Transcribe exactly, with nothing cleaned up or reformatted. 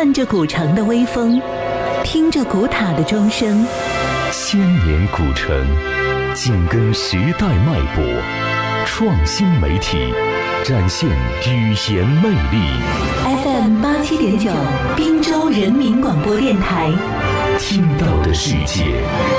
看着古城的微风，听着古塔的钟声。 千年古城，紧跟时代脉搏，创新媒体，展现语言魅力。 F M 八七点九，滨州人民广播电台， 听到的世界。